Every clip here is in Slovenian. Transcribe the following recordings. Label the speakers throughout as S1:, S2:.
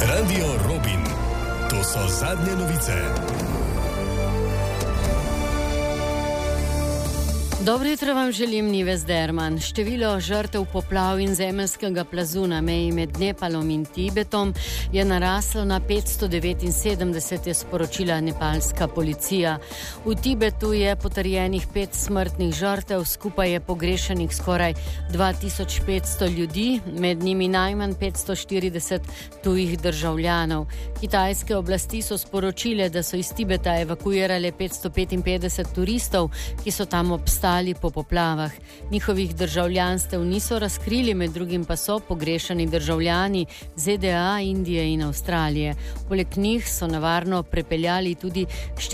S1: Radio Robin. To so zadnje novice.
S2: Dobro jutro vam želim, Nives Derman. Število žrtev poplav in zemeljskega plazu na meji med Nepalom in Tibetom je naraslo na 579, je sporočila nepalska policija. V Tibetu je potrjenih 5 smrtnih žrtev, skupaj je pogrešanih skoraj 2500 ljudi, med njimi najmanj 540 tujih državljanov. Kitajske oblasti so sporočile, da so iz Tibeta evakuirale 555 turistov, ki so tam obstali po poplavah. Njihovih državljanstev niso razkrili, med drugim pa so pogrešani državljani ZDA, Indije in Avstralije. Poleg njih so na varno prepeljali tudi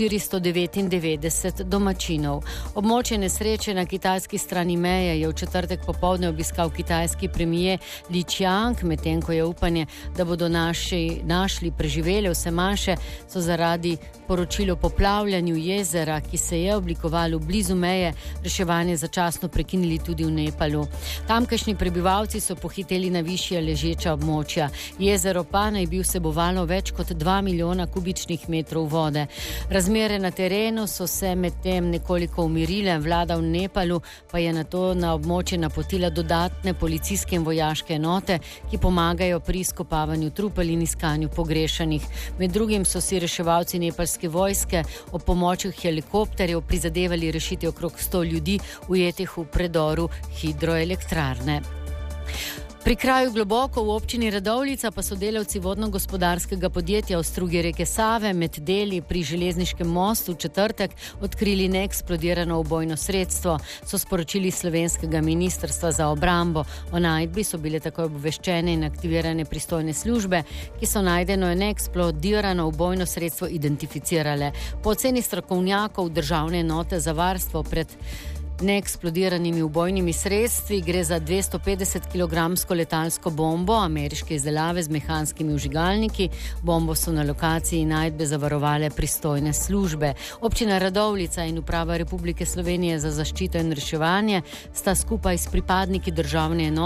S2: 499 domačinov. Območje nesreče na kitajski strani meje je v četrtek popoldne obiskal kitajski premier Li Qiang, medtem ko je upanje, da bodo našli preživele vse manjše, so zaradi poročil o poplavljanju jezera, ki se je oblikovalo blizu meje, reševanje začasno prekinili tudi v Nepalu. Tamkajšnji prebivalci so pohiteli na višja ležeča območja. Jezero pa naj bi vsebovalo več kot 2 milijona kubičnih metrov vode. Razmere na terenu so se medtem nekoliko umirile, vlada v Nepalu pa je nato na območje napotila dodatne policijske in vojaške enote, ki pomagajo pri izkopavanju trupel in iskanju pogrešanih. Med drugim so si reševalci nepalske vojske ob pomoči helikopterjev prizadevali rešiti okrog 100 ljudi ujetih v predoru hidroelektrarne. Pri kraju Globoko v občini Radovljica pa so delavci vodno-gospodarskega podjetja v strugi reke Save med deli pri železniškem mostu v četrtek odkrili neeksplodirano ubojno sredstvo, so sporočili slovenskega ministrstva za obrambo. O najdbi so bile takoj obveščene in aktivirane pristojne službe, ki so najdeno neeksplodirano ubojno sredstvo identificirale. Po oceni strokovnjakov državne enote za varstvo pred neeksplodiranimi ubojnimi sredstvi gre za 250-kilogramsko letalsko bombo ameriške izdelave z mehanskimi vžigalniki. Bombo so na lokaciji najdbe zavarovale pristojne službe. Občina Radovljica in Uprava Republike Slovenije za zaščito in reševanje sta skupaj s pripadniki državne enote